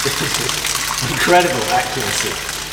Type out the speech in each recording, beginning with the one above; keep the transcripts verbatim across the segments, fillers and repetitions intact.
Incredible accuracy.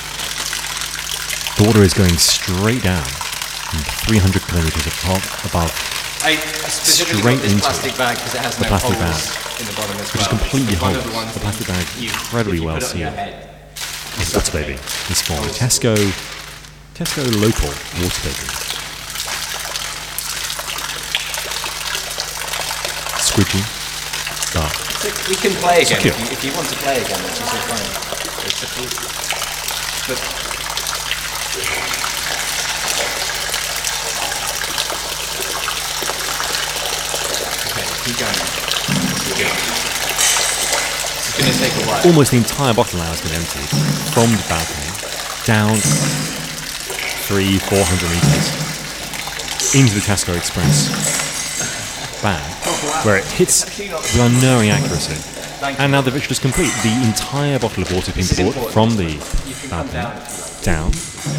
The water is going straight down from three hundred kilometers above. I specifically straight got this into plastic bag because it has the no plastic holes bag, in the bottom as which well. is completely It's one of hollow. the ones The that plastic bag you- incredibly if you well put it on your sealed. head, This water baby is from Tesco, Tesco local water baby. Squidgy, dark. So we can play again Secure. if you, if you want to play again, which is so fine. It's a cool. But okay, keep going. Keep going. It's going to take a while. Almost the entire bottle now has been emptied from the balcony down three, four hundred meters into the Tesco Express bag, where it hits with unerring accuracy. And now the ritual is complete. The entire bottle of water has been poured from the balcony down.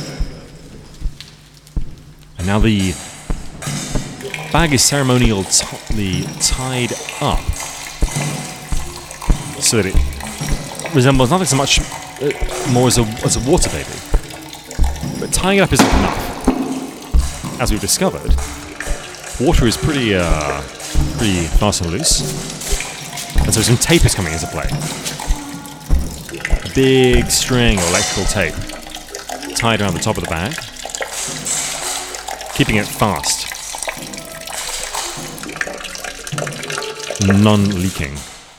And now the bag is ceremonially tied up so that it resembles nothing so much uh, more as a, as a water baby. But tying it up isn't enough. As we've discovered, water is pretty, uh, pretty fast and loose. And so some tape is coming into play. A big string of electrical tape tied around the top of the bag, keeping it fast, non-leaking.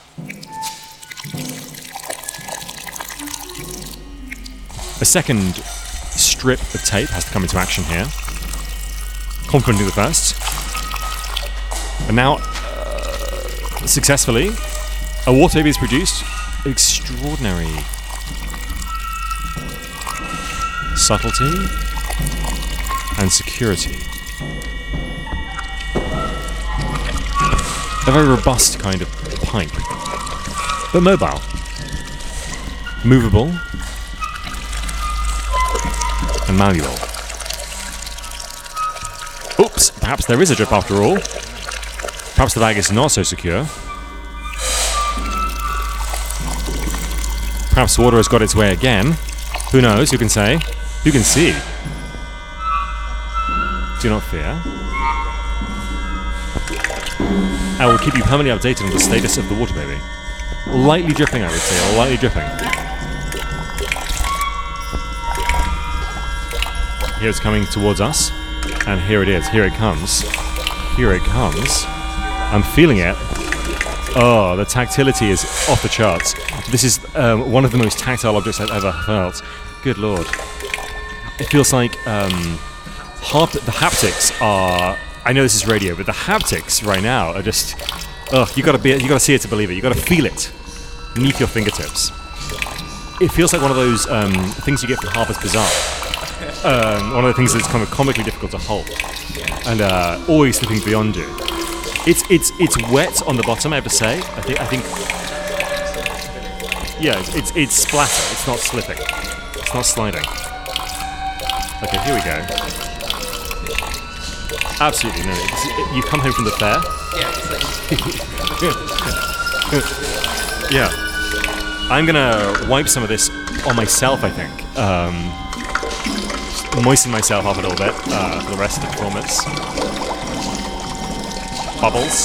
A second strip of tape has to come into action here, complementing the first. And now, uh, successfully, a water baby is produced. Extraordinary subtlety and security. A very robust kind of pipe, but mobile, movable, and malleable. Oops, perhaps there is a drip after all. Perhaps the bag is not so secure. Perhaps water has got its way again. Who knows? Who can say? Who can see? Do not fear. I will keep you permanently updated on the status of the water baby. Lightly dripping, I would say, or lightly dripping. Here it's coming towards us, and here it is. Here it comes. Here it comes. I'm feeling it. Oh, the tactility is off the charts. This is um, one of the most tactile objects I've ever felt. Good lord. It feels like um, harp- the haptics are... I know this is radio, but the haptics right now are just... Oh, you gotta be, you gotta see it to believe it. You gotta feel it beneath your fingertips. It feels like one of those um, things you get from Harper's Bazaar. Um, one of the things that's kind of comically difficult to hold, and uh, always slipping beyond you. It's it's it's wet on the bottom, I have to say. I think I think. Yeah, it's it's, it's splatter. It's not slipping. It's not sliding. Okay, here we go. Absolutely no. It's, it, you come home from the fair. Yeah. I'm gonna wipe some of this on myself, I think. Um, moisten myself up a little bit uh, for the rest of the performance. Bubbles.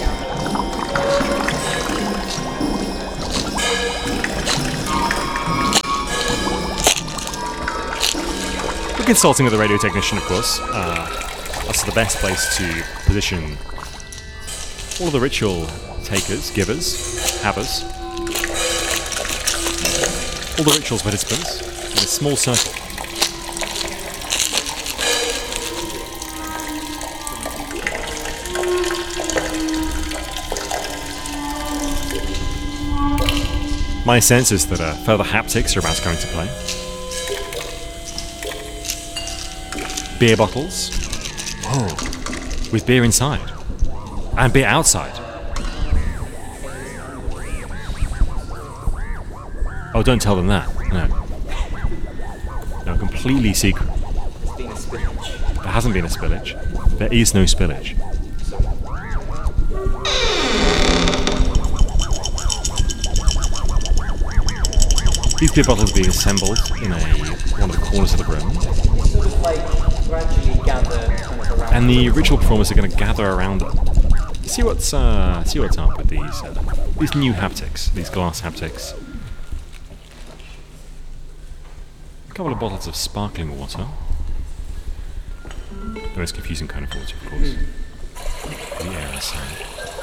We're consulting with the radio technician, of course. Uh, that's the best place to position all of the ritual takers, givers, havers. All the rituals participants in a small circle. My sense is that uh, further haptics are about to come into play. Beer bottles. Whoa. With beer inside. And beer outside. Oh, don't tell them that. No. No, completely secret. It's been a spillage. There hasn't been a spillage. There is no spillage. These beer bottles are being assembled in a one of the corners of the room. Sort of like gradually gather kind of around. And the ritual performers are going to gather around them. See what's uh, see what's up with these uh, these new haptics, these glass haptics. A couple of bottles of sparkling water. The most confusing kind of water, of course. The aerosol.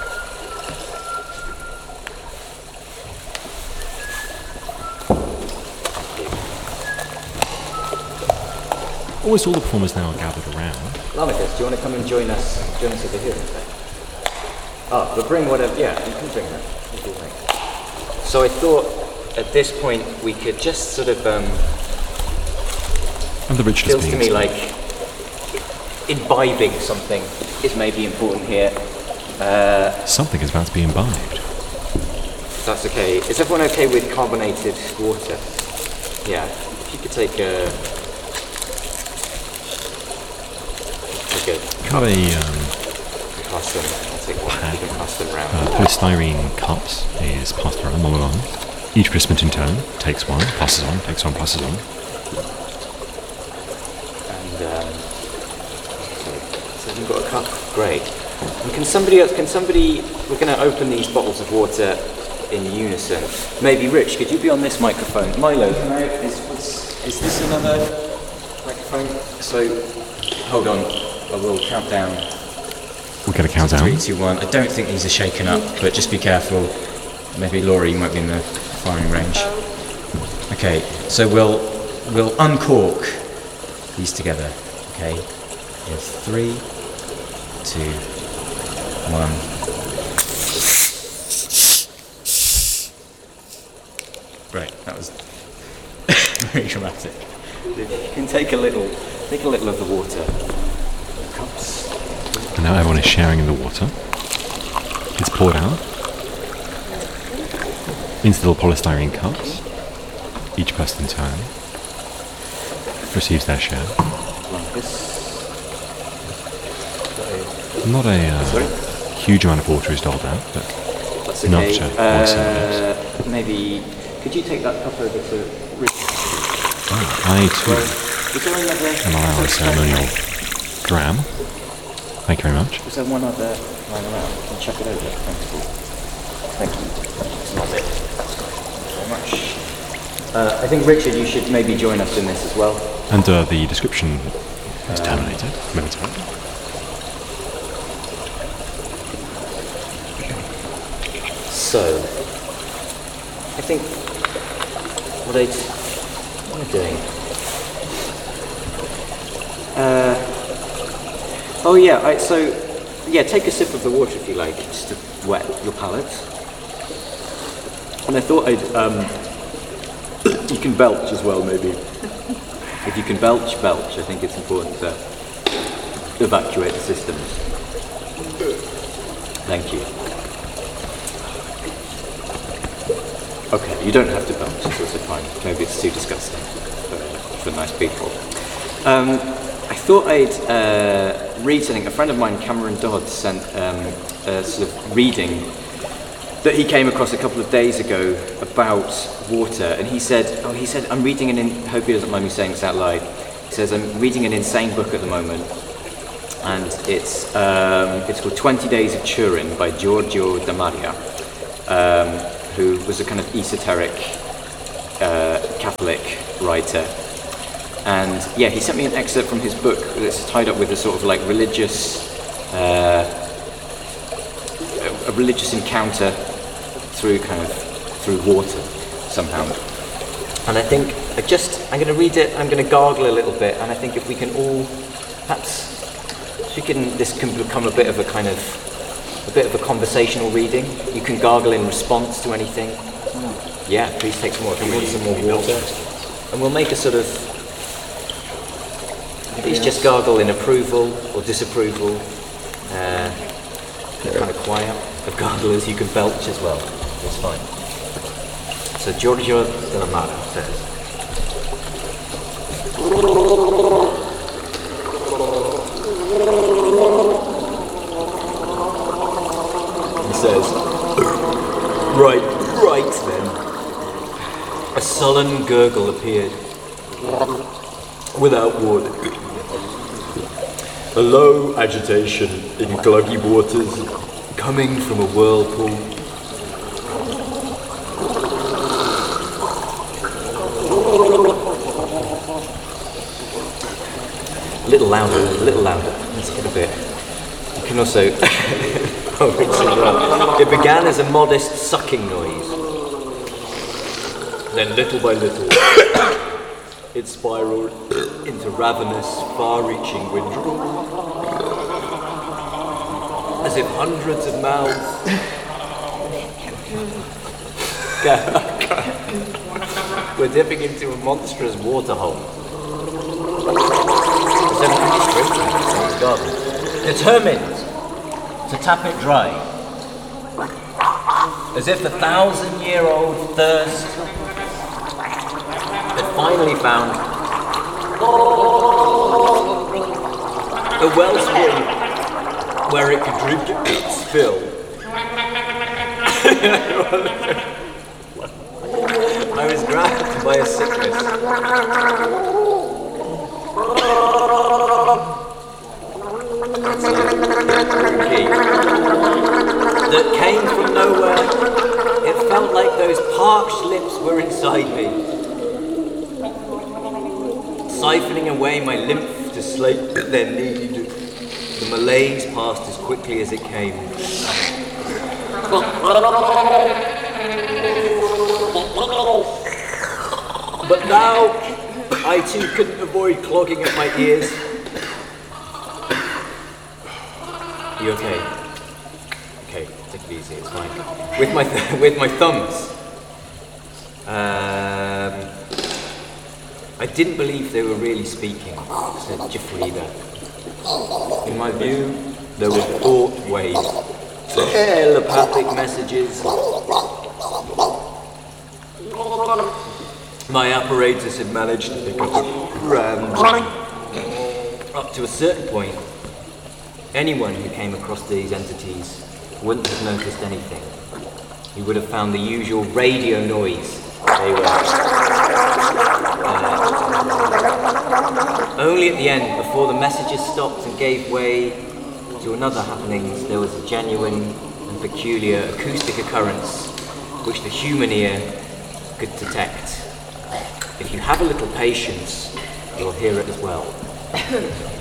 Almost all the performers now are gathered around. Lamicus, do you want to come and join us? Join us over here instead? Oh, but bring whatever. Yeah, you can bring that. What do you think? So I thought at this point we could just sort of. Um, And the ritual feels is to being me like imbibing something is maybe important here. Uh, something is about to be imbibed. if that's okay. Is everyone okay with carbonated water? Yeah. If you could take a. Good. Have a um, Pass them. I'll take one. You can pass them round. uh, polystyrene cups is passed around one along. Each participant in turn takes one, passes on, takes one, passes on. And um, so, so you've got a cup. Great. And can somebody else? Can somebody? We're going to open these bottles of water in unison. Maybe Rich, could you be on this microphone? Milo, can I? Is, is, is this another microphone? So, hold on. I will count down. We'll get a countdown. Three, two, one. I don't think these are shaken up, but just be careful. Maybe Laura, you might be in the firing range. Okay, so we'll we'll uncork these together. Okay, in three, two, one. Right, that was very dramatic. You can take a little, take a little of the water. Cups. And now everyone is sharing in the water. It's poured out into little polystyrene cups. Each person in turn receives their share. Like this. Not a uh, huge amount of water is doled out, but That's enough okay. to moisten the lips. Uh, maybe could you take that cup over to Rich? Oh, I too Is there another? am allowed a ceremonial dram. Thank you very much. Is there one other lying around? Can you chuck it over? Thank you. Thank you. That's it. Thank you very much. Uh, I think Richard, you should maybe join us in this as well. And uh, the description is terminated momentarily. So, I think what I what am I doing? Uh, oh yeah. I, so yeah, take a sip of the water if you like, just to wet your palate. And I thought I'd um, you can belch as well, maybe. If you can belch, belch. I think it's important to evacuate the systems. Thank you. Okay, you don't have to belch, it's also fine. Maybe it's too disgusting for, for nice people. Um, I thought I'd uh, read something. A friend of mine, Cameron Dodd, sent um, a sort of reading that he came across a couple of days ago about water, and he said, "Oh, he said I'm reading an. In- hope he doesn't mind me saying this out loud." He says, "I'm reading an insane book at the moment, and it's um, it's called Twenty Days of Turin by Giorgio da Maria." Um, who was a kind of esoteric uh, Catholic writer. And yeah, he sent me an excerpt from his book that's tied up with a sort of like religious, uh, a religious encounter through kind of, through water somehow. And I think, I just, I'm going to read it, I'm going to gargle a little bit, and I think if we can all, perhaps, we can, this can become a bit of a kind of, a bit of a conversational reading. You can gargle in response to anything. Yeah, please take some more. If you want some more water. And we'll make a sort of, please just gargle in approval or disapproval. Uh, kind of quiet. A garglers, you can belch as well. It's fine. So Giorgio da Maria says, says, right, right then. A sullen gurgle appeared, without warning. A low agitation in gluggy waters, coming from a whirlpool. A little louder, a little louder. Let's get a bit. You can also... oh, it's as well. It began as a modest sucking noise. Then little by little, it spiraled into ravenous, far-reaching withdrawal. As if hundreds of mouths were dipping into a monstrous waterhole. Determined to tap it dry, as if the thousand-year-old thirst had finally found a wellspring where it could drink its fill. I was grabbed by a sickness that came from nowhere. It felt like those parched lips were inside me, siphoning away my lymph to slake their need. The malaise passed as quickly as it came. But now, I too couldn't avoid clogging at my ears. You okay? Okay, take it easy, it's fine. With my th- with my thumbs. Um, I didn't believe they were really speaking, said Jafrida. In my view, there were thought waves, telepathic messages. My apparatus had managed to pick up a brand. Up to a certain point, anyone who came across these entities wouldn't have noticed anything. He would have found the usual radio noise they were. Uh, only at the end, before the messages stopped and gave way to another happenings, there was a genuine and peculiar acoustic occurrence which the human ear could detect. If you have a little patience, you'll hear it as well.